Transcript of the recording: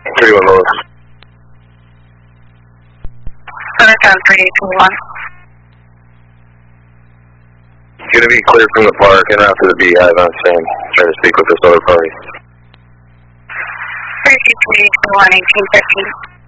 31 Lewis. Southern 3821. Going to be clear from the park and after the beehive on scene. Trying to speak with this other party. 3221, 1815.